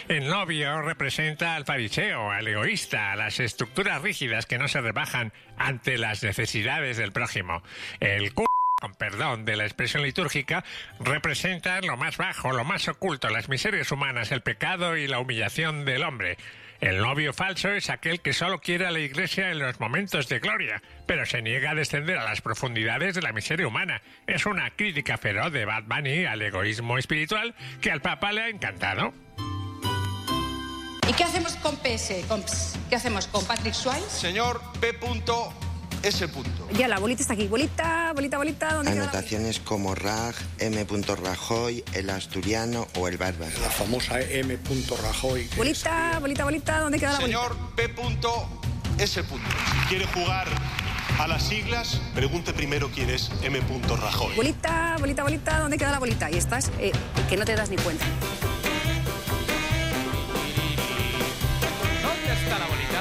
El novio representa al fariseo, al egoísta, a las estructuras rígidas que no se rebajan ante las necesidades del prójimo. El con perdón de la expresión litúrgica, representa lo más bajo, lo más oculto, las miserias humanas, el pecado y la humillación del hombre. El novio falso es aquel que solo quiere a la Iglesia en los momentos de gloria, pero se niega a descender a las profundidades de la miseria humana. Es una crítica feroz de Bad Bunny al egoísmo espiritual que al Papa le ha encantado. ¿Y qué hacemos con PS? ¿Qué hacemos con Patrick Swayze? Señor P.S. Ya, la bolita está aquí. Bolita, ¿dónde queda? Anotaciones como Raj, M. Rajoy, el asturiano o el bárbaro. La famosa M. Rajoy. Bolita, ¿dónde queda la bolita? Señor P.S. Si quiere jugar a las siglas, pregunte primero quién es M. Rajoy. Bolita, ¿dónde queda la bolita? Y estás, que no te das ni cuenta. ¿Dónde está la bolita?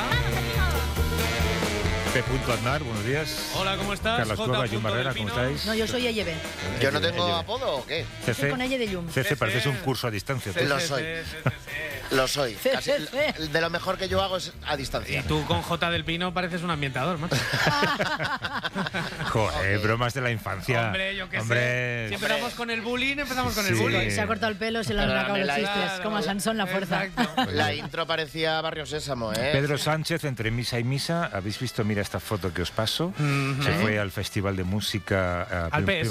Aznar, buenos días. Hola, ¿cómo estás? Carlos Cueva, Jun Barrera, ¿cómo estáis? No, yo soy Eyebe. ¿Yo no tengo apodo o qué? Estoy con ella de Yum. CC, pareces un curso a distancia. Lo soy. Casi, de lo mejor que yo hago es a distancia. Y tú con J del Pino pareces un ambientador, macho. Joder, bromas de la infancia. Hombre, yo qué sé. Si empezamos con el bullying, empezamos con el bullying. Se ha cortado el pelo, se le han acabado los chistes. Como a Sansón la fuerza. La intro parecía Barrio Sésamo, ¿eh? Pedro Sánchez, entre misa y misa, ¿habéis visto? Mira esta foto que os paso. Se fue al Festival de Música al PS,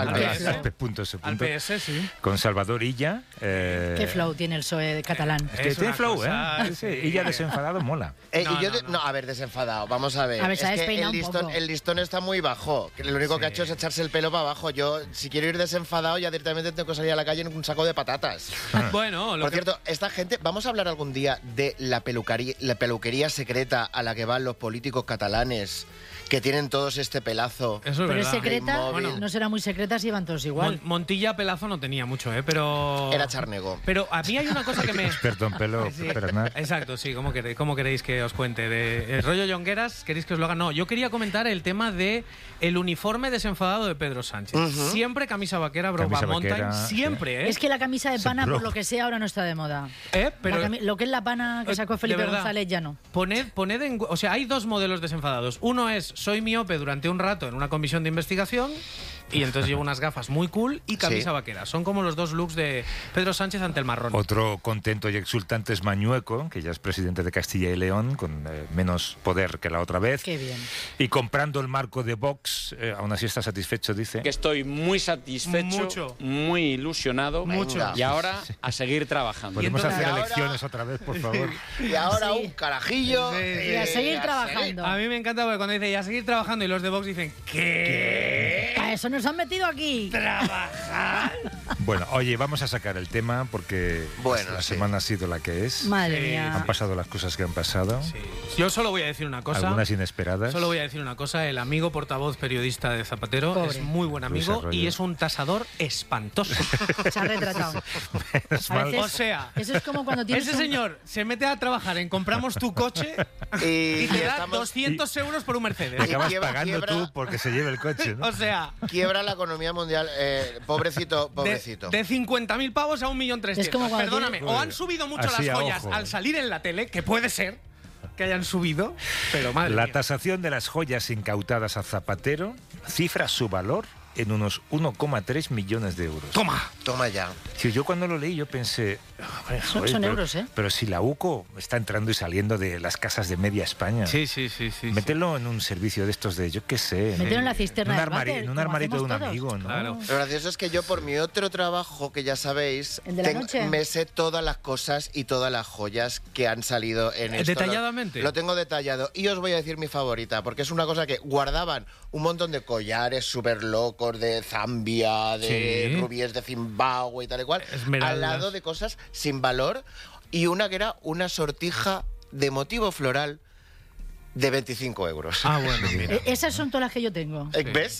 al PS, sí. Con Salvador Illa. Qué flow tiene el PSOE catalán. Es que tiene flow, ¿eh? Illa desenfadado mola. A ver, desenfadado. Vamos a ver. A ver, se ha despeinado el un poco. El listón está muy bajo. Que lo único que ha hecho es echarse el pelo para abajo. Yo, si quiero ir desenfadado, ya directamente tengo que salir a la calle en un saco de patatas. Bueno, por cierto, esta gente, vamos a hablar algún día de la peluquería secreta a la que van los políticos catalanes, que tienen todos este pelazo. Eso es pero verdad. es secreta, no será muy secreta si van todos igual. Montilla pelazo no tenía mucho, pero... Era charnego. Pero a mí hay una cosa que me... Experto en pelo, sí. Aznar. Exacto, sí. ¿Cómo queréis que os cuente? ¿De el rollo Jongueras? ¿Queréis que os lo haga? No, yo quería comentar el tema de el uniforme desenfadado de Pedro Sánchez. Siempre camisa vaquera, Broba Mountain, siempre, ¿eh? Es que la camisa de pana, por lo que sea, ahora no está de moda. Pero lo que es la pana que sacó Felipe González ya no. Poned en... O sea, hay dos modelos desenfadados. Uno es, soy miope durante un rato en una comisión de investigación y entonces llevo unas gafas muy cool y camisa vaquera. Son como los dos looks de Pedro Sánchez ante el marrón. Otro contento y exultante es Mañueco, que ya es presidente de Castilla y León, con menos poder que la otra vez. Qué bien. Y comprando el marco de Vox, aún así está satisfecho, dice. Que estoy muy satisfecho, muy ilusionado. Y ahora a seguir trabajando. Podemos hacer elecciones otra vez, por favor. Y ahora un carajillo. Y a seguir trabajando. A mí me encanta porque cuando dice y a seguir trabajando y los de Vox dicen ¿qué? A eso nos han metido aquí. ¿Trabajar? Bueno, oye, vamos a sacar el tema porque la semana ha sido la que es. Madre mía. Han pasado las cosas que han pasado. Sí. Yo solo voy a decir una cosa. Algunas inesperadas. Solo voy a decir una cosa. El amigo portavoz periodista de Zapatero es muy buen amigo y es un tasador espantoso. Se ha retratado. O sea, eso es como cuando tienes ese señor se mete a trabajar en compramos tu coche y te da 200 euros por un Mercedes. Y acabas pagando tú porque se lleve el coche, ¿no? O sea... Quiebra la economía mundial. Pobrecito. De 50.000 pavos a 1.300.000. Es como Perdóname, o han subido mucho así las joyas al salir en la tele, que puede ser que hayan subido, pero madre La mía. tasación de las joyas incautadas a Zapatero cifra su valor en unos 1,3 millones de euros. Toma ya. Sí, yo cuando lo leí yo pensé... Son euros, ¿eh? Pero si la UCO está entrando y saliendo de las casas de media España... Sí. Mételo en un servicio de estos de, yo qué sé... Mételo en la cisterna del váter, en un armarito de un todos. amigo, ¿no? Claro. Lo gracioso es que yo, por mi otro trabajo, que ya sabéis, ¿El de la noche? me sé todas las cosas y todas las joyas que han salido en esto. ¿Detalladamente? Lo tengo detallado. Y os voy a decir mi favorita, porque es una cosa que guardaban un montón de collares súper locos de Zambia, de rubíes de Zimbabue y tal y cual, al lado de cosas sin valor, y una que era una sortija de motivo floral de 25 euros. Ah, bueno, mira. Esas son todas las que yo tengo. ¿Ves?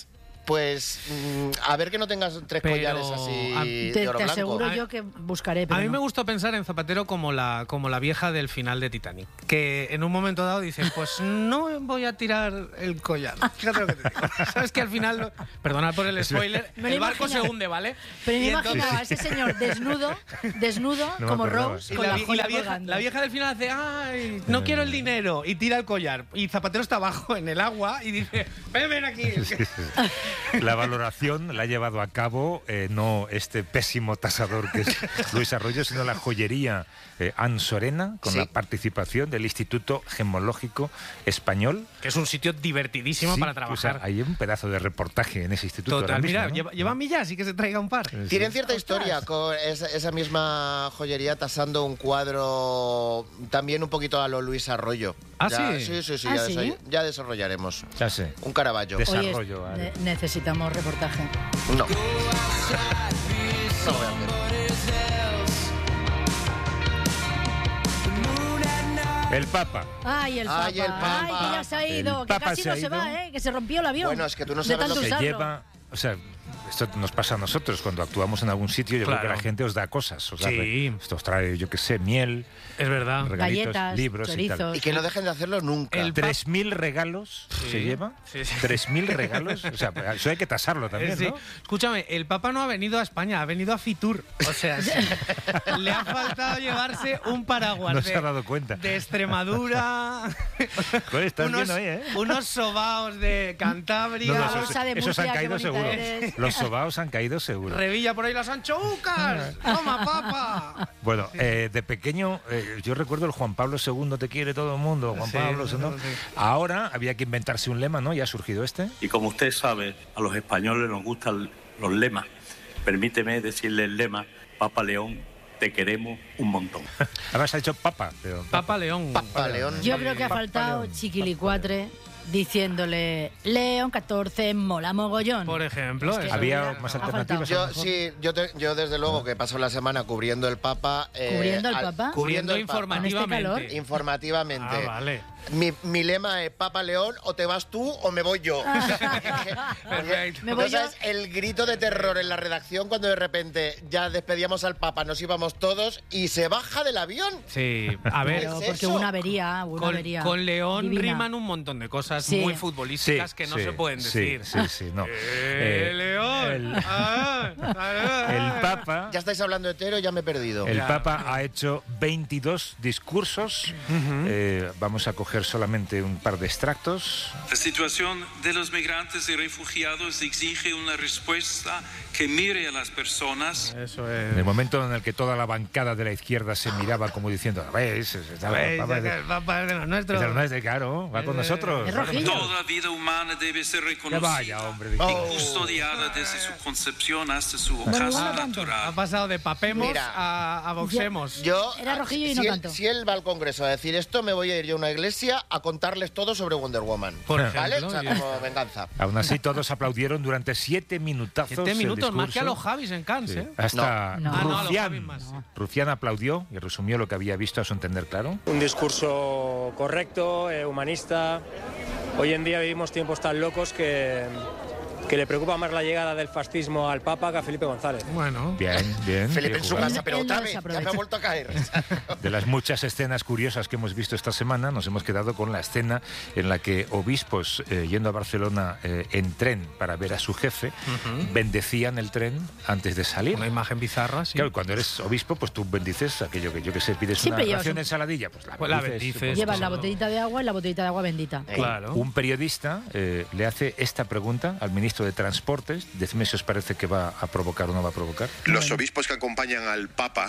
Pues a ver que no tengas 3 collares así de oro te blanco. aseguro yo que buscaré. Pero a mí no. me gusta pensar en Zapatero como la vieja del final de Titanic, que en un momento dado dice, pues no voy a tirar el collar. Fíjate lo que te digo. Sabes que al final, perdonad por el spoiler, el barco se hunde, ¿vale? Pero me imaginaba a ese señor desnudo No como me acordaba. Rose, con la joya colgando. la vieja del final hace, ay, no quiero el dinero, y tira el collar. Y Zapatero está abajo en el agua y dice, ven aquí. La valoración la ha llevado a cabo no este pésimo tasador que es Luis Arroyo, sino la joyería Ann Sorena, con la participación del Instituto Gemológico Español. Que es un sitio divertidísimo para trabajar. O sea, hay un pedazo de reportaje en ese instituto. Total, ahora mismo, mira, ¿no? lleva a mí ya, así que se traiga un par. Tienen cierta historia con esa misma joyería tasando un cuadro también un poquito a lo Luis Arroyo. ¿Ah, ya, sí? Sí, ¿Ah, sí? ya desarrollaremos. Ya sé. Un Caravaggio. Desarrollo. Oye, necesitamos reportaje. No. No voy a hacer. El Papa. Ay, el Papa. Ay, el Papa. Ay, que ya se ha ido. El Que Papa casi se no ha se ido. va, que se rompió el avión. Bueno, es que tú no De sabes tanto lo que Se usarlo. lleva... O sea, esto nos pasa a nosotros cuando actuamos en algún sitio. Yo creo que la gente os da cosas. Os da, esto os trae, yo qué sé, miel. Es verdad. Regalitos, Galletas, libros chorizos. y tal. Y que no dejen de hacerlo nunca. 3.000 regalos se lleva. Sí, sí. 3.000 regalos. O sea, eso hay que tasarlo también, Sí. ¿no? Escúchame, el Papa no ha venido a España, ha venido a Fitur. O sea, le ha faltado llevarse un paraguas No se ha dado cuenta. de Extremadura, Joder, estás bien hoy, ¿eh? unos sobaos de Cantabria, No, bolsa de esos han Murcia, qué caído bonita seguro. eres. Los sobaos han caído seguro. Revilla por ahí las anchoucas. Toma, Papa. Bueno, de pequeño, yo recuerdo el Juan Pablo II, te quiere todo el mundo, Juan Sí, Pablo II. sí. Ahora había que inventarse un lema, ¿no? Ya ha surgido este. Y como usted sabe, a los españoles nos gustan los lemas. Permíteme decirle el lema, Papa León, te queremos un montón. Ahora se ha dicho Papa. Pero... Papa León. Papa León. Yo creo que ha faltado Chiquilicuatre diciéndole León 14 mola mogollón. Por ejemplo. Es que eso. ¿Había más ha alternativas? Yo sí, yo desde luego que paso la semana cubriendo el Papa. ¿Cubriendo el Papa? Cubriendo el Papa. informativamente. ¿Con este calor? Informativamente. Ah, vale. Mi lema es Papa León, o te vas tú o me voy yo. Perfecto. Me voy yo. ¿Sabes? El grito de terror en la redacción cuando de repente ya despedíamos al Papa, nos íbamos todos y se baja del avión. Sí, a ver. Pero ¿qué es porque eso? hubo una avería, Con León divina. riman un montón de cosas Sí. muy futbolísticas que no se pueden decir. Sí, no. León. El Papa... Ya estáis hablando de Tero, ya me he perdido. El Papa ha hecho 22 discursos. Vamos a coger solamente un par de extractos. La situación de los migrantes y refugiados exige una respuesta que mire a las personas. Eso En el momento en el que toda la bancada de la izquierda se miraba como diciendo, ¿ves? El Papa es de los nuestros. Claro, va con nosotros. Es rojillo. Toda vida humana debe ser Que reconocida vaya, hombre. y custodiada desde su concepción hasta su ocaso Ha natural. pasado de papemos Mira, a boxemos. Yo, Era rojillo y no si tanto. si él va al Congreso a decir esto, me voy a ir yo a una iglesia a contarles todo sobre Wonder Woman. Por ¿Vale? ejemplo, O sea, y- como venganza. Aún así, todos aplaudieron durante 7 minutazos. 7 minutos, el más que a los discurso. Javis en Cannes, Sí. ¿eh? Hasta No. Ah, no, a los Rufián. Javis más. Rufián aplaudió y resumió lo que había visto a su entender claro. Un discurso correcto, humanista. Hoy en día vivimos tiempos tan locos que le preocupa más la llegada del fascismo al Papa que a Felipe González. Bueno. Bien. Felipe bien en su jugado. casa, pero Él no otra vez, ya desaprovecha. me ha vuelto a caer. De las muchas escenas curiosas que hemos visto esta semana, nos hemos quedado con la escena en la que obispos, yendo a Barcelona en tren para ver a su jefe, bendecían el tren antes de salir. Una imagen bizarra, sí. Claro, cuando eres obispo, pues tú bendices aquello que yo que sé, pides Siempre una llevas ración un- de ensaladilla, pues Pues la bendices. Llevas la botellita de agua y la botellita de agua bendita. Claro. Un periodista le hace esta pregunta al ministro de Transportes. Decidme si os parece que va a provocar o no va a provocar. Los obispos que acompañan al Papa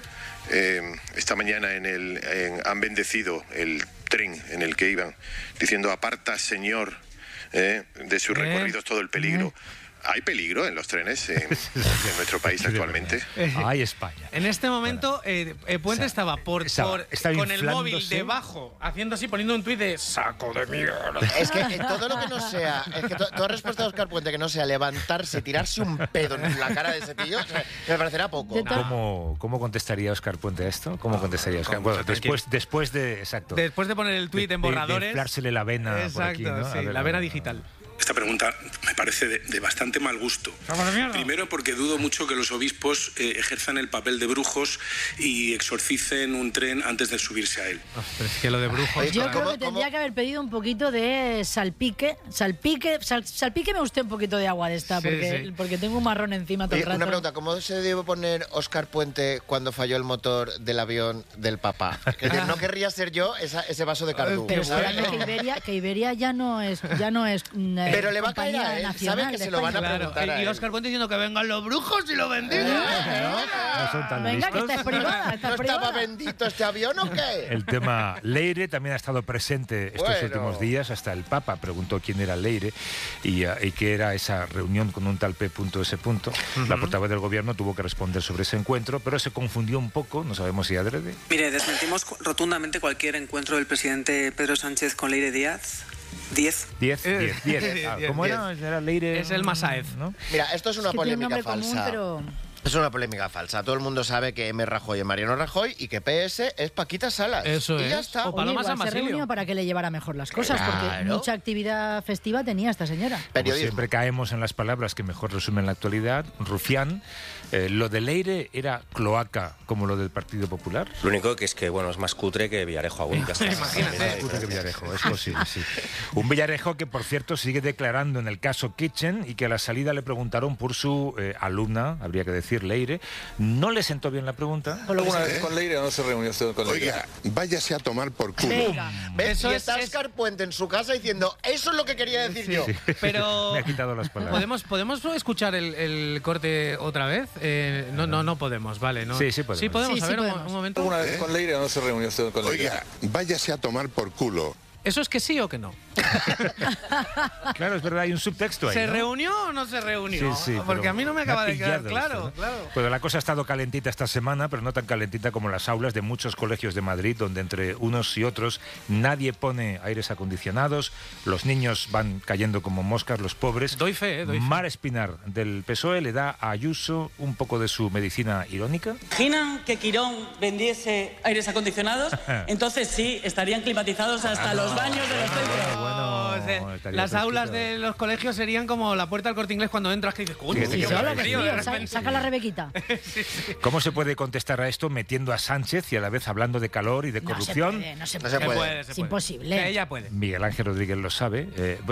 esta mañana han bendecido el tren en el que iban, diciendo aparta, Señor, de sus recorridos todo el peligro. ¿Hay peligro en los trenes en nuestro país actualmente? ¡Ay, España! En este momento, Puente estaba estaba con el móvil inflándose. debajo, haciendo así, poniendo un tuit de saco de mierda. Es que todo lo que no sea, es que toda respuesta de Óscar Puente que no sea levantarse, tirarse un pedo en la cara de ese tío, me parecerá poco. ¿Cómo contestaría Óscar Puente a esto? ¿Cómo contestaría Óscar? Bueno, después de... Exacto. Después de poner el tuit en borradores. De inflársele la vena Exacto, por aquí, ¿no? sí, A ver, la vena digital. Esta pregunta me parece de bastante mal gusto. Primero porque dudo mucho que los obispos ejerzan el papel de brujos y exorcicen un tren antes de subirse a él. Pero es que lo de brujos... Yo creo que tendría que haber pedido un poquito de salpíqueme usted un poquito de agua de esta, porque tengo un marrón encima todo el rato. Una pregunta, ¿cómo se debe poner Óscar Puente cuando falló el motor del avión del Papa? Es decir, no querría ser yo ese vaso de Cardú. Pero que Iberia ya no es pero le va a caer a él, sabe que se lo van a preguntar a él. Y Óscar Puente diciendo que vengan los brujos y lo bendigan. No son tan Venga, listos. que esta es privada. ¿No estaba bendito este avión o qué? El tema Leire también ha estado presente estos últimos días. Hasta el Papa preguntó quién era Leire y qué era esa reunión con un tal P.S. La portavoz del gobierno tuvo que responder sobre ese encuentro, pero se confundió un poco, no sabemos si adrede. Mire, desmentimos rotundamente cualquier encuentro del presidente Pedro Sánchez con Leire Díaz. 10. ¿Cómo era? Era Leire... Es el Masáez, ¿no? Mira, esto es una polémica falsa. Común, pero... Es una polémica falsa. Todo el mundo sabe que M. Rajoy es Mariano Rajoy y que PS es Paquita Salas. Eso y es. ya está. O Paloma San se Basilio. reunió para que le llevara mejor las cosas, porque mucha actividad festiva tenía esta señora. Como siempre caemos en las palabras que mejor resumen la actualidad. Rufián. Lo de Leire era cloaca como lo del Partido Popular. Lo único que es que, bueno, es más cutre que Villarejo aún. Imagínate. Más cutre que Villarejo, es posible, sí. Un Villarejo que, por cierto, sigue declarando en el caso Kitchen y que a la salida le preguntaron por su alumna, habría que decir, Leire. No le sentó bien la pregunta. ¿Alguna vez con Leire o no se reunió usted con Leire? Oiga, váyase a tomar por culo. ¿Ves? Y está Óscar Puente en su casa diciendo, eso es lo que quería decir yo. Pero... Me ha quitado las palabras. ¿Podemos escuchar el corte otra vez? No podemos, vale. No. Sí podemos. Sí podemos, a ver, podemos. un momento. ¿Alguna vez con Leire o no se reunió usted con Leire? Oiga, váyase a tomar por culo. ¿Eso es que sí o que no? Claro, es verdad, hay un subtexto ahí, ¿Se ¿no? reunió o no se reunió? Sí, porque a mí no me acaba de quedar esto, claro, ¿no? claro. Pues la cosa ha estado calentita esta semana, pero no tan calentita como las aulas de muchos colegios de Madrid, donde entre unos y otros nadie pone aires acondicionados, los niños van cayendo como moscas, los pobres. Doy fe. Mar Espinar, del PSOE, le da a Ayuso un poco de su medicina irónica. ¿Imaginan que Quirón vendiese aires acondicionados? Entonces sí, estarían climatizados hasta los baños de los centros. Las aulas de los colegios serían como la puerta del Corte Inglés cuando entras, que dices, saca la Rebequita. ¿Cómo se puede contestar a esto metiendo a Sánchez y a la vez hablando de calor y de corrupción? No se puede. Es imposible. Ella puede. Miguel Ángel Rodríguez lo sabe.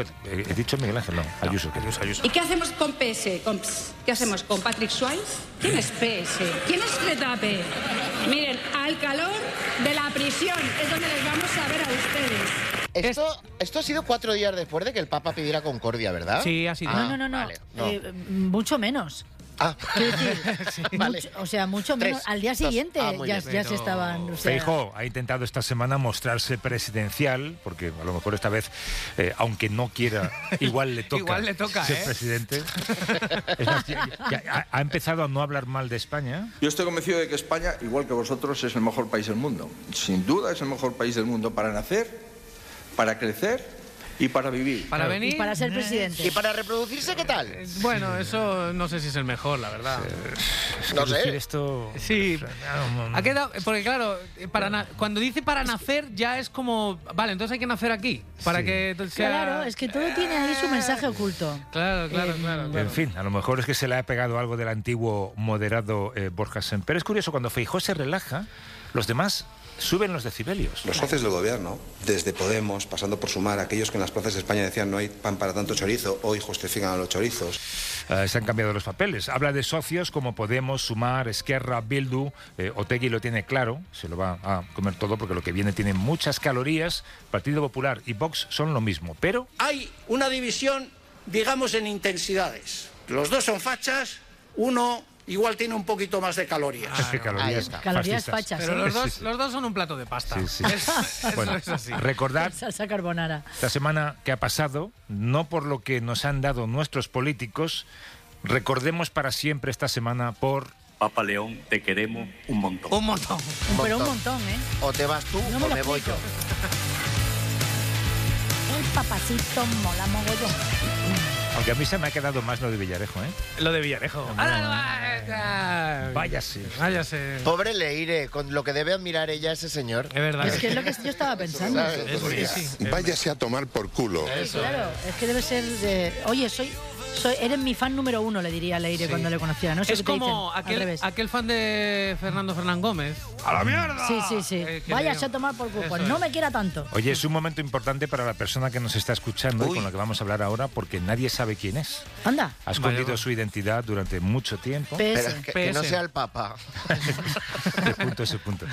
He dicho Miguel Ángel, no. Ayuso. ¿Y qué hacemos con PS? ¿Qué hacemos con Patrick Swayze? ¿Quién es PS? ¿Quién es Retape? Miren, al calor de la prisión es donde les vamos a ver a ustedes. Esto ha sido 4 días después de que el Papa pidiera concordia, ¿verdad? Sí, ha sido. No. Vale, Mucho menos. Quiero decir, vale. mucho menos. Al día siguiente ya se estaban... Feijóo ha intentado esta semana mostrarse presidencial, porque a lo mejor esta vez, aunque no quiera, igual le toca ser presidente. Es más, ya ha empezado a no hablar mal de España. Yo estoy convencido de que España, igual que vosotros, es el mejor país del mundo. Sin duda es el mejor país del mundo para nacer, para crecer y para vivir. Para venir. Y para ser presidente. ¿Y para reproducirse qué tal? Bueno, eso no sé si es el mejor, la verdad. No sé. Decir esto... Sí. Ha quedado... Porque claro, cuando dice para nacer ya es como... Vale, entonces hay que nacer aquí. Para que sea... Claro, es que todo tiene ahí su mensaje oculto. Claro. En fin, a lo mejor es que se le ha pegado algo del antiguo moderado Borja Semper. Es curioso, cuando Feijóo se relaja, los demás... suben los decibelios. Los socios del gobierno, desde Podemos, pasando por Sumar, aquellos que en las plazas de España decían no hay pan para tanto chorizo, hoy justifican a los chorizos. Se han cambiado los papeles. Habla de socios como Podemos, Sumar, Esquerra, Bildu. Otegi lo tiene claro, se lo va a comer todo porque lo que viene tiene muchas calorías. Partido Popular y Vox son lo mismo, pero... hay una división, digamos, en intensidades. Los dos son fachas, uno... igual tiene un poquito más de calorías. Calorías fachas. Pero los dos son un plato de pasta. Sí. Bueno, es así. Recordad salsa carbonara. Esta semana que ha pasado, no por lo que nos han dado nuestros políticos, recordemos para siempre esta semana por... Papa León, te queremos un montón. Un montón. Pero un montón, ¿eh? O te vas tú o me voy yo. El papacito mola mogollón. Aunque a mí se me ha quedado más lo de Villarejo, ¿eh? Lo de Villarejo. Váyase. Pobre Leire, con lo que debe admirar ella a ese señor. Es verdad. Es que es lo que yo estaba pensando. Váyase a tomar por culo. Sí, claro, es que debe ser de... Oye, eres mi fan número 1, le diría a Leire cuando le conocía. ¿No? Es como aquel fan de Fernando Fernán Gómez. ¡A la mierda! Sí. Váyase a tomar por culo. No me quiera tanto. Oye, es un momento importante para la persona que nos está escuchando y con la que vamos a hablar ahora, porque nadie sabe quién es. Anda. Ha escondido su identidad durante mucho tiempo. Pero que no sea el Papa. Ese punto.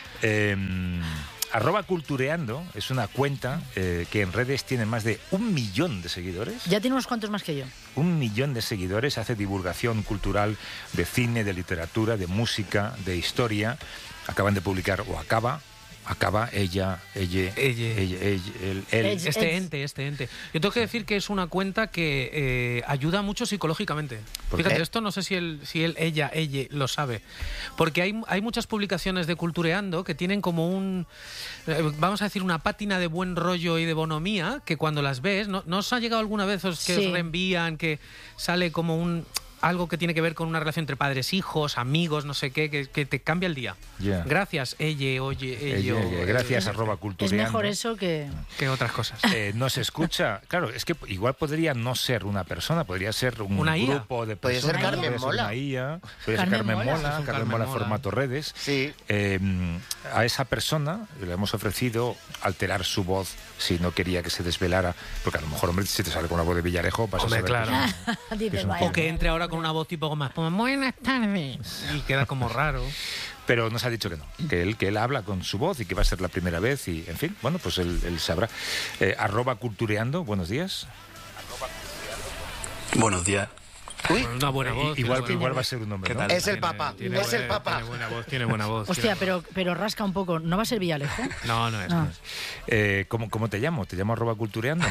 @cultureando es una cuenta que en redes tiene más de 1 millón de seguidores. Ya tiene unos cuantos más que yo. 1 millón de seguidores, hace divulgación cultural de cine, de literatura, de música, de historia. Acaban de publicar, o acaba ella, él. Este ente. Yo tengo que decir que es una cuenta que ayuda mucho psicológicamente. Fíjate, esto no sé si ella lo sabe. Porque hay muchas publicaciones de Cultureando que tienen como vamos a decir, una pátina de buen rollo y de bonomía, que cuando las ves, ¿no os ha llegado alguna vez que os reenvían, que sale como algo que tiene que ver con una relación entre padres, hijos, amigos, no sé qué, que te cambia el día? Yeah. Gracias, ella. Gracias, @cultureando. Es mejor eso que otras cosas. No se escucha. Claro, es que igual podría no ser una persona, podría ser un grupo de personas. Puede ser Carmen Mola. Una IA, puede ser Carmen Mola formato redes. Sí. A esa persona le hemos ofrecido alterar su voz si no quería que se desvelara, porque a lo mejor, hombre, si te sale con la voz de Villarejo, vas a saber claro. O que entre ahora con una voz tipo más buenas tardes, y queda como raro. Pero nos ha dicho que no, que él habla con su voz y que va a ser la primera vez y, en fin, bueno, pues él sabrá. @cultureando, buenos días. Buenos días. Uy, una buena voz. Igual va a ser un hombre, ¿no? Es el Papa. Tiene buena voz. Hostia, pero rasca un poco. ¿No va a ser Villarejo? No es. ¿Cómo te llamo? ¿Te llamo @cultureando?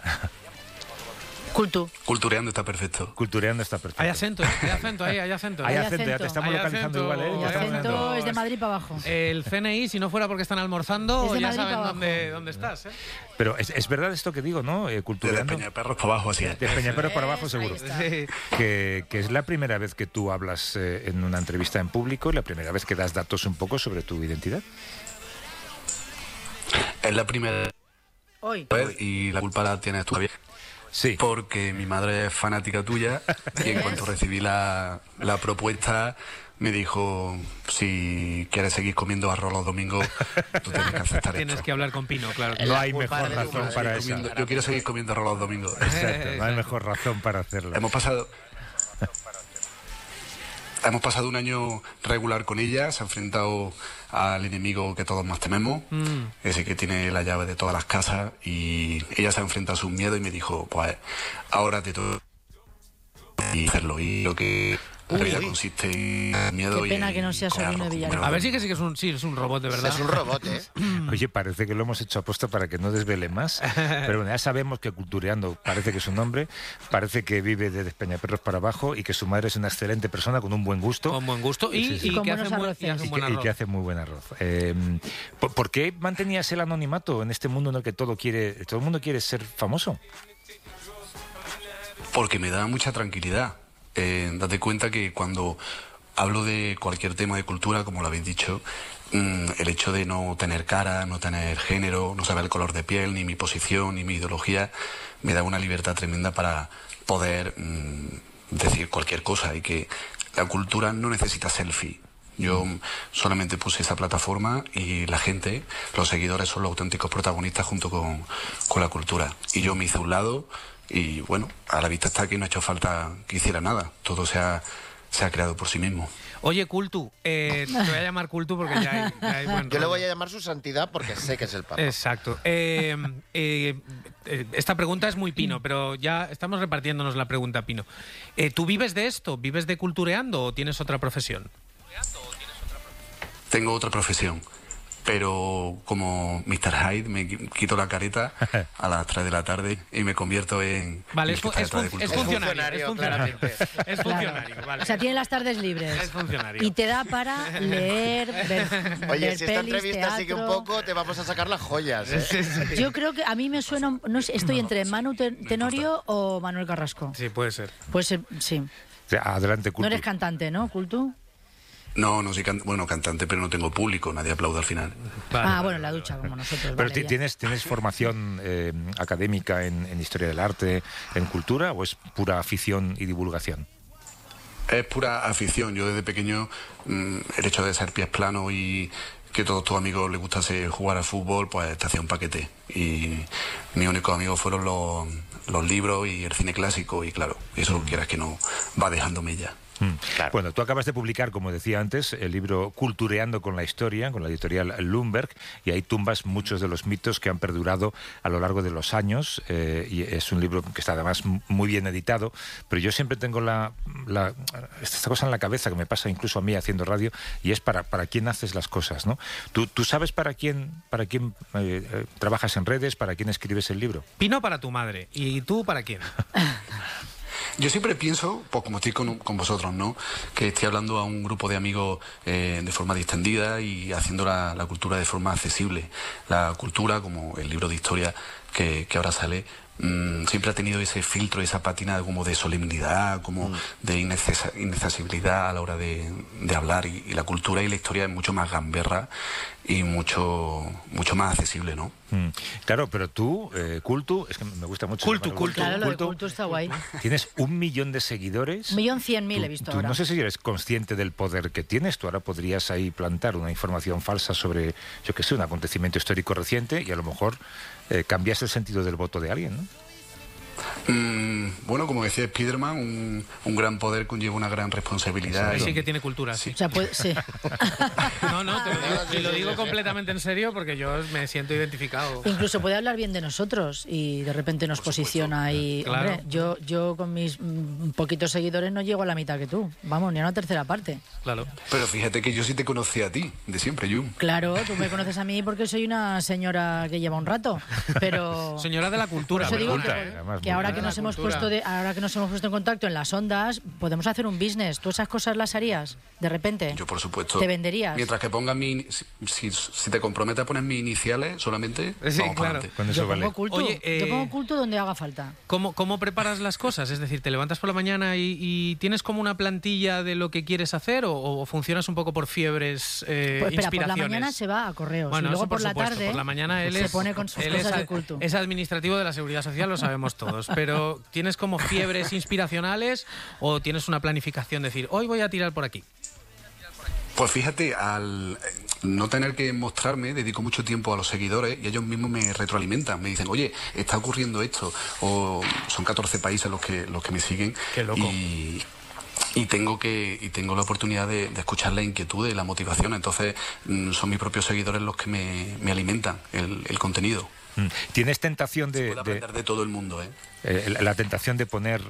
Cultureando está perfecto. Hay acento ahí, hay acento. Ya te estamos localizando igual, ¿eh? El acento es de Madrid para abajo. El CNI, si no fuera porque están almorzando, ya saben dónde estás, ¿eh? Pero es verdad esto que digo, ¿no? Cultureando. De Peñaperros para abajo, así es. De Peñaperros para abajo, seguro. Que es la primera vez que tú hablas en una entrevista en público y la primera vez que das datos un poco sobre tu identidad. Es la primera vez y la culpa la tienes tú, Javier. Sí. Porque mi madre es fanática tuya y en cuanto recibí la propuesta me dijo, si quieres seguir comiendo arroz los domingos, tú tienes que aceptar esto. Tienes que hablar con Pino, claro. No hay mejor razón para eso. Yo quiero seguir comiendo arroz los domingos. Exacto, no hay mejor razón para hacerlo. Hemos pasado un año regular con ella, se ha enfrentado al enemigo que todos más tememos, ese que tiene la llave de todas las casas, y ella se ha enfrentado a sus miedos y me dijo, pues ahora te toca y hacerlo. Y lo que la vida consiste en miedo. Qué pena que no sea sobrino de Villarejo. A ver, sí que es un robot, de verdad. Es un robot, ¿eh? Oye, parece que lo hemos hecho aposta para que no desvele más. Pero bueno, ya sabemos que Cultureando parece que es un hombre, parece que vive de Peñaperros para abajo y que su madre es una excelente persona con un buen gusto. Con buen gusto y que hace muy buen arroz. ¿Por qué mantenías el anonimato en este mundo en el que todo el mundo quiere ser famoso? Porque me da mucha tranquilidad. Date cuenta que cuando hablo de cualquier tema de cultura, como lo habéis dicho, el hecho de no tener cara, no tener género, no saber el color de piel, ni mi posición, ni mi ideología, me da una libertad tremenda para poder decir cualquier cosa, y que la cultura no necesita selfie. Yo solamente puse esa plataforma y la gente, los seguidores, son los auténticos protagonistas junto con la cultura. Y yo me hice a un lado. Y bueno, a la vista está que no ha hecho falta que hiciera nada. Todo se ha creado por sí mismo. Oye, Cultu, te voy a llamar Cultu porque ya hay buen rollo. Yo le voy a llamar su santidad porque sé que es el Papa. Exacto. Esta pregunta es muy Pino, pero ya estamos repartiéndonos la pregunta, Pino. ¿Tú vives de esto? ¿Vives de Cultureando o tienes otra profesión? Tengo otra profesión, pero como Mr. Hyde me quito la careta a las 3 de la tarde y me convierto en... Vale, es funcionario, claramente. Es funcionario, vale. O sea, tiene las tardes libres. Es funcionario. Y te da para leer, ver Oye, ver si esta pelis, entrevista teatro. sigue un poco, te vamos a sacar las joyas. Yo creo que a mí me suena... No sé, estoy entre Manu Tenorio o Manuel Carrasco. Sí, puede ser. Puede ser, sí. Adelante, Cultu. No eres cantante, ¿no, Cultu? No, soy cantante, pero no tengo público, nadie aplaude al final. Bueno, en la ducha, como nosotros. ¿Pero vale, tienes formación académica en historia del arte, en cultura, o es pura afición y divulgación? Es pura afición. Yo desde pequeño, el hecho de ser pies planos y que a todos tus amigos les gustase jugar al fútbol, pues te hacía un paquete. Y mis únicos amigos fueron los libros y el cine clásico, y claro, eso quieras que no, va dejándome ya. Claro. Bueno, tú acabas de publicar, como decía antes, el libro Cultureando con la Historia, con la editorial Lundberg, y ahí tumbas muchos de los mitos que han perdurado a lo largo de los años, y es un libro que está además muy bien editado, pero yo siempre tengo esta cosa en la cabeza que me pasa incluso a mí haciendo radio, y es para quién haces las cosas, ¿no? ¿Tú sabes para quién trabajas en redes, para quién escribes el libro? Pino para tu madre, ¿y tú para quién? Yo siempre pienso, pues como estoy con vosotros, ¿no? Que estoy hablando a un grupo de amigos de forma distendida y haciendo la cultura de forma accesible. La cultura, como el libro de historia que ahora sale, siempre ha tenido ese filtro, esa pátina como de solemnidad, como de inaccesibilidad a la hora de hablar, y la cultura y la historia es mucho más gamberra y mucho más accesible, ¿no? Claro, pero tú, Cultu, es que me gusta mucho. Cultu. Claro, lo de Cultu está guay. Tienes 1 millón de seguidores. 1.100.000 he visto ahora. No sé si eres consciente del poder que tienes. Tú ahora podrías ahí plantar una información falsa sobre, yo qué sé, un acontecimiento histórico reciente, y a lo mejor cambias el sentido del voto de alguien, ¿no? Bueno, como decía Spiderman, un gran poder conlleva una gran responsabilidad. Sí que tiene cultura, sí. O sea, sí. Te lo digo completamente en serio, porque yo me siento identificado. Incluso puede hablar bien de nosotros y de repente nos posiciona y... Claro. Hombre, yo con mis poquitos seguidores no llego a la mitad que tú. Vamos, ni a una tercera parte. Claro. Pero fíjate que yo sí te conocí a ti, de siempre, Yu. Claro, tú me conoces a mí porque soy una señora que lleva un rato, pero... Señora de la cultura. Por eso digo que ahora que nos hemos puesto en contacto en las ondas, podemos hacer un business. ¿Tú esas cosas las harías de repente? Yo, por supuesto. ¿Te venderías? Mientras que pongas si te comprometes a poner mis iniciales solamente, sí, claro. Con eso vale. Yo pongo culto donde haga falta. ¿Cómo preparas las cosas? Es decir, ¿te levantas por la mañana y tienes como una plantilla de lo que quieres hacer, o funcionas un poco por fiebres, pues espera, inspiraciones? por la mañana se va a correos, bueno, y luego por la supuesto, tarde por la mañana se pone con sus cosas de culto. Es administrativo de la Seguridad Social, lo sabemos todos, pero ¿tienes como fiebres inspiracionales o tienes una planificación? Decir, hoy voy a tirar por aquí. Pues fíjate, al no tener que mostrarme, dedico mucho tiempo a los seguidores y ellos mismos me retroalimentan. Me dicen, oye, está ocurriendo esto. O son 14 países los que me siguen. Qué loco. Y tengo la oportunidad de escuchar la inquietud y la motivación. Entonces son mis propios seguidores los que me alimentan el contenido. ¿Tienes tentación de aprender de todo el mundo, la tentación de poner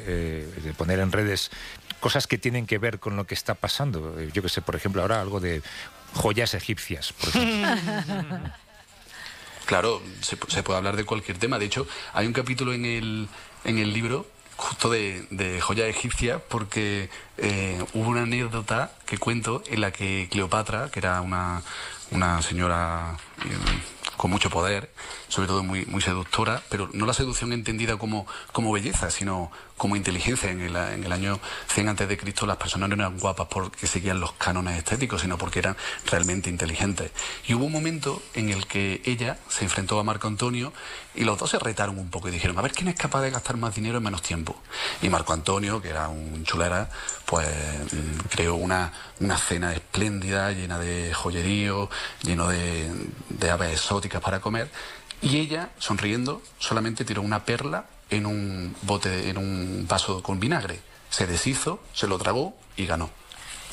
en redes cosas que tienen que ver con lo que está pasando? Yo que sé, por ejemplo, ahora algo de joyas egipcias, por ejemplo. Claro, se puede hablar de cualquier tema. De hecho, hay un capítulo en el libro justo de joyas egipcias, porque hubo una anécdota que cuento en la que Cleopatra, que era una señora con mucho poder, sobre todo muy, muy seductora, pero no la seducción entendida como belleza, sino como inteligencia. En el año 100 a.C. las personas no eran guapas porque seguían los cánones estéticos, sino porque eran realmente inteligentes. Y hubo un momento en el que ella se enfrentó a Marco Antonio y los dos se retaron un poco y dijeron, a ver quién es capaz de gastar más dinero en menos tiempo. Y Marco Antonio, que era un chulera, pues creó una cena espléndida, llena de joyerío, lleno de aves exóticas para comer, y ella, sonriendo, solamente tiró una perla en un vaso con vinagre. Se deshizo, se lo tragó y ganó.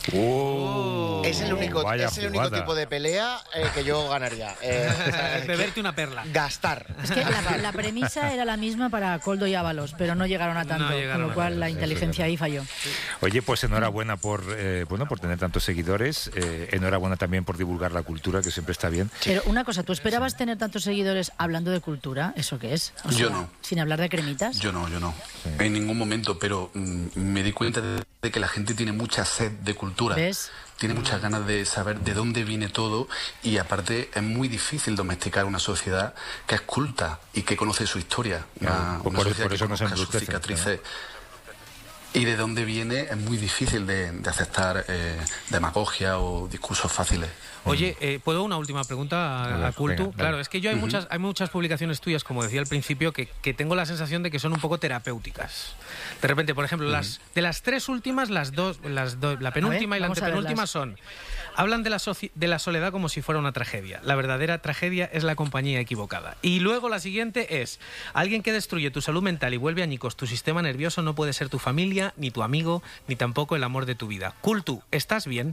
Es el único tipo de pelea que yo ganaría. Beberte una perla. Gastar. Es que la premisa era la misma para Koldo y Ábalos, pero no llegaron a tanto, con lo cual la inteligencia ahí falló. Oye, pues enhorabuena por tener tantos seguidores, enhorabuena también por divulgar la cultura, que siempre está bien. Pero una cosa, ¿tú esperabas tener tantos seguidores hablando de cultura? ¿Eso qué es? O sea, yo no. ¿Sin hablar de cremitas? Yo no. Sí. En ningún momento, pero me di cuenta de que la gente tiene mucha sed de cultura. ¿Ves? Tiene muchas ganas de saber de dónde viene todo y aparte es muy difícil domesticar una sociedad que es culta y que conoce su historia. Una sociedad que conozca sus cicatrices. Y de dónde viene es muy difícil de aceptar demagogia o discursos fáciles. Oye, ¿puedo una última pregunta a Cultu? Venga, claro, es que yo hay muchas publicaciones tuyas, como decía al principio, que tengo la sensación de que son un poco terapéuticas. De repente, por ejemplo, de las tres últimas, la penúltima y la antepenúltima hablan de la soledad como si fuera una tragedia. La verdadera tragedia es la compañía equivocada. Y luego la siguiente es: alguien que destruye tu salud mental y vuelve añicos tu sistema nervioso no puede ser tu familia, ni tu amigo, ni tampoco el amor de tu vida. Cultu, ¿estás bien?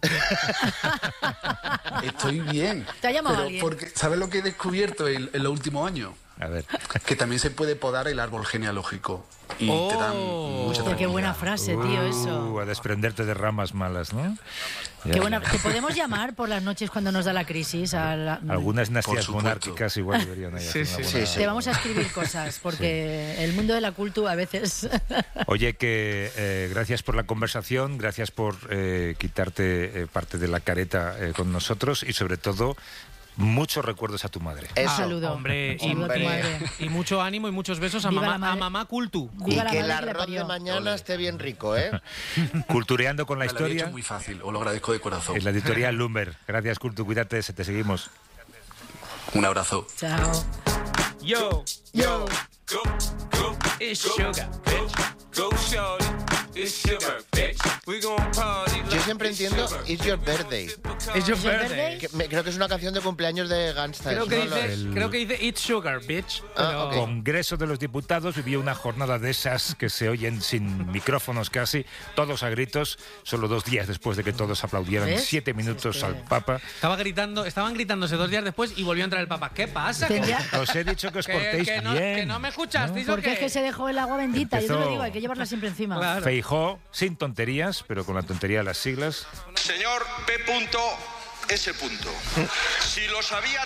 Estoy bien. ¿Te ha llamado alguien? Porque, ¿sabes lo que he descubierto en los últimos años? A ver. Que también se puede podar el árbol genealógico. Y te dan mucha tranquilidad. Qué buena frase, tío, eso. A desprenderte de ramas malas, ¿no? Qué buena. ¿Te podemos llamar por las noches cuando nos da la crisis? Algunas dinastías monárquicas igual deberían ir. Sí. Te vamos a escribir cosas, porque el mundo de la cultura a veces... Oye, que gracias por la conversación, gracias por quitarte parte de la careta con nosotros y sobre todo... muchos recuerdos a tu madre. Saludo. Hombre, a tu madre. Y mucho ánimo y muchos besos a mamá Cultu. Y que el arroz de mañana esté bien rico, ¿eh? Cultureando con la historia. Lo he hecho muy fácil, os lo agradezco de corazón. Es la editorial Lumber. Gracias, Cultu, cuídate, te seguimos. Un abrazo. Chao. Yo, go, it's sugar, bitch. Go, shorty, it's sugar, bitch. We gon' party like yo siempre entiendo It's Your Birthday. It's Your Birthday. Creo que es una canción de cumpleaños de Gangsters. Creo que dice It's Sugar, bitch. Okay. Congreso de los Diputados vivió una jornada de esas que se oyen sin micrófonos casi, todos a gritos, solo 2 días después de que todos aplaudieran 7 minutos al Papa. Estaban gritándose 2 días después y volvió a entrar el Papa. ¿Qué pasa? Os he dicho que os portéis bien. Que no me escuchasteis. Porque es que se dejó el agua bendita. Yo te lo digo, hay que llevarla siempre encima. Claro. Feijóo, sin tonterías, pero con la tontería de las siglas. Señor P.S. Si lo sabía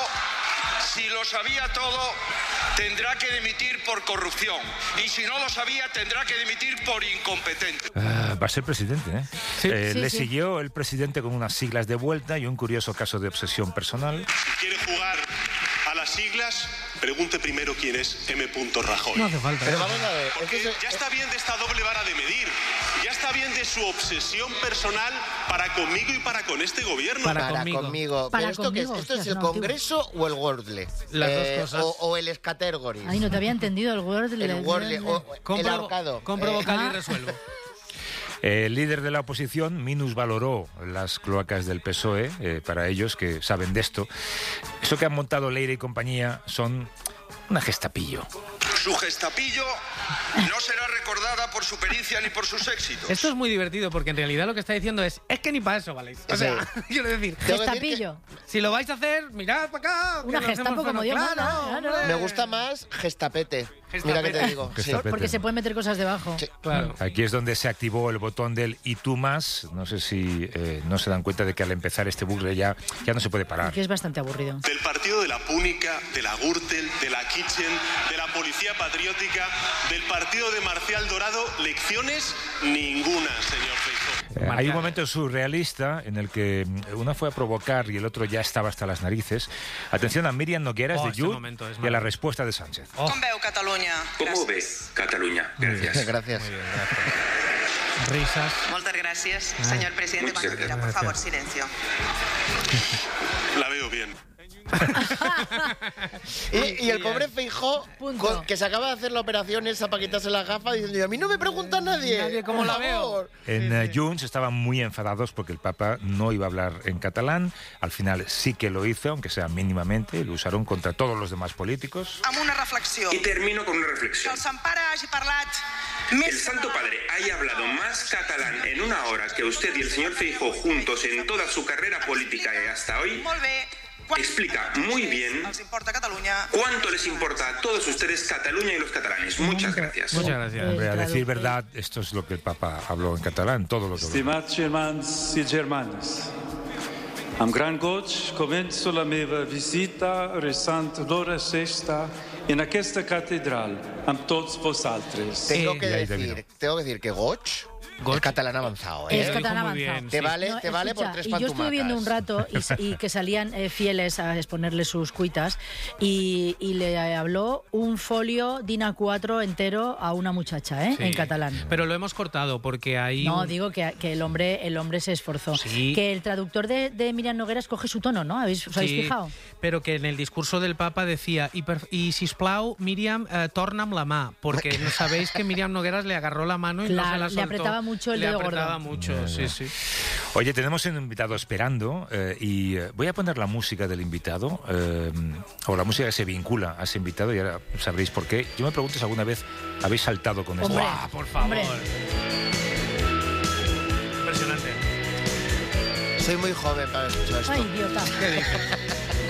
todo, tendrá que dimitir por corrupción. Y si no lo sabía, tendrá que dimitir por incompetente. Va a ser presidente, ¿eh? Sí. Le siguió el presidente con unas siglas de vuelta y un curioso caso de obsesión personal. Si quiere jugar a las siglas, pregunte primero quién es M. Rajoy. No hace falta. Pero vamos a ver. Ya está bien de esta doble vara de medir. Ya está bien de su obsesión personal para conmigo y para con este gobierno. Para conmigo. ¿Pero esto qué es? ¿Esto es el Congreso o el Wordle? Las dos cosas. O el Scattergories. Ay, no te había entendido el Wordle. El Wordle o el ahorcado. Compro vocal y resuelvo. El líder de la oposición minusvaloró las cloacas del PSOE, para ellos que saben de esto. Eso que han montado Leire y compañía son una gestapillo. Su gestapillo no será recordada por su pericia ni por sus éxitos. Esto es muy divertido porque en realidad lo que está diciendo es que ni para eso valéis. O sea, quiero decir, gestapillo. Si lo vais a hacer, mirad para acá. Una gestapo como Dios manda. Me gusta más gestapete. Mira que te digo. Porque se pueden meter cosas debajo. Sí. Claro. Aquí es donde se activó el botón del y tú más. No sé si no se dan cuenta de que al empezar este bucle ya no se puede parar. Que es bastante aburrido. Del partido de la Púnica, de la Gürtel, de la Kitchen, de la Policía Patriótica, del partido de Marcial Dorado, lecciones ninguna, señor Feijóo. Hay un momento surrealista en el que uno fue a provocar y el otro ya estaba hasta las narices. Atención a Míriam Nogueras de Jut y a la respuesta de Sánchez. Com veu Catalunya? ¿Cómo ves Cataluña? Gracias. Gracias. Muy bien, gracias. Risas. Moltes gràcies, señor presidente. Cuando quiera, por favor, silencio. La veo bien. y el pobre Feijóo, que se acaba de hacer la operación esa para quitarse las gafas, diciendo: a mí no me pregunta nadie cómo la veo. En Junts estaban muy enfadados porque el Papa no iba a hablar en catalán. Al final sí que lo hizo, aunque sea mínimamente, y lo usaron contra todos los demás políticos. Amb una reflexió. Y termino con una reflexión. Que el Sant Pare hagi parlat el Santo Padre haya hablado más catalán en una hora que usted y el señor Feijóo juntos en toda su carrera política y hasta hoy, explica muy bien cuánto les importa a todos ustedes Cataluña y los catalanes. Muchas gracias. Muchas gracias. Hombre, a decir verdad, esto es lo que el Papa habló en catalán, todo lo que habló. Estimats germans i germanes, amb gran goig començo la meva visita resant l'hora sexta en aquesta catedral amb tots vosaltres. Tengo que decir que Goch es catalán avanzado, ¿eh? Es catalán avanzado. Te vale, No, te vale escucha, por 3 y pantumacas. yo estuve viendo un rato y que salían fieles a exponerle sus cuitas y le habló un folio DIN A4 entero a una muchacha, ¿eh? Sí. En catalán. Pero lo hemos cortado porque ahí... No, digo que el hombre se esforzó. Sí. Que el traductor de Míriam Nogueras coge su tono, ¿no? ¿Os habéis fijado? Pero que en el discurso del Papa decía y sisplau, Míriam, torna'm la mà, porque no sabéis que Míriam Nogueras le agarró la mano y no se la soltó. Le apretaba mucho el dedo gordo. Le apretaba mucho, sí, sí. Oye, tenemos un invitado esperando y voy a poner la música del invitado, o la música que se vincula a ese invitado, y ahora sabréis por qué. Yo me pregunto si alguna vez habéis saltado con esto. ¡Guau, por favor! Hombre. Impresionante. Soy muy joven para escuchar esto. Ay, idiota. ¿Qué dices?